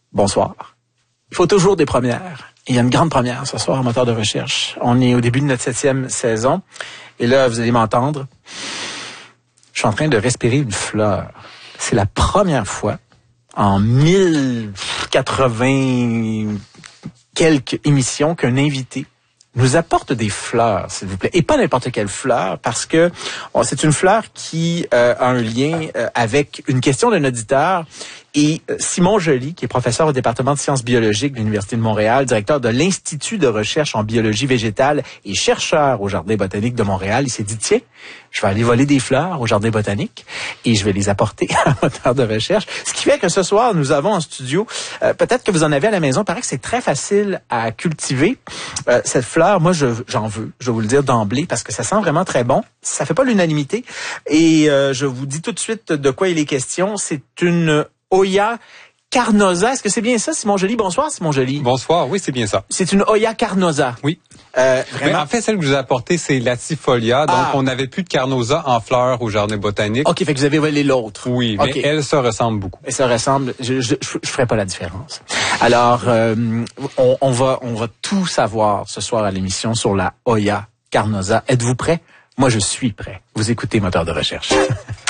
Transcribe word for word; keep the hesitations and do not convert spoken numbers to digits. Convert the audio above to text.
Bonsoir. Il faut toujours des premières. Il y a une grande première ce soir en moteur de recherche. On est au début de notre septième saison. Et là, vous allez m'entendre. Je suis en train de respirer une fleur. C'est la première fois en mille quatre-vingts quelques émissions qu'un invité nous apporte des fleurs, s'il vous plaît. Et pas n'importe quelle fleur, parce que bon, c'est une fleur qui euh, a un lien euh, avec une question d'un auditeur. Et Simon Joly, qui est professeur au département de sciences biologiques de l'Université de Montréal, directeur de l'Institut de recherche en biologie végétale et chercheur au Jardin botanique de Montréal, il s'est dit, tiens, je vais aller voler des fleurs au Jardin botanique et je vais les apporter à un moteur de recherche. Ce qui fait que ce soir, nous avons en studio, euh, peut-être que vous en avez à la maison, il paraît que c'est très facile à cultiver. Euh, cette fleur, moi, je, j'en veux, je vais vous le dire d'emblée, parce que ça sent vraiment très bon. Ça fait pas l'unanimité. Et euh, je vous dis tout de suite de quoi il est question. C'est une Hoya carnosa. Est-ce que c'est bien ça, Simon Joly? Bonsoir, Simon Joly. Bonsoir, oui, c'est bien ça. C'est une Hoya carnosa. Oui. Euh, vraiment? Mais en fait, celle que je vous ai apportée, c'est latifolia. Donc, ah. on n'avait plus de carnosa en fleurs au jardin botanique. OK, fait que vous avez volé l'autre. Oui, okay. mais elle se ressemble beaucoup. Elle se ressemble. Je, je, je, je ferai pas la différence. Alors, euh, on, on va, on va tout savoir ce soir à l'émission sur la Hoya carnosa. Êtes-vous prêts? Moi, je suis prêt. Vous écoutez Moteur de recherche.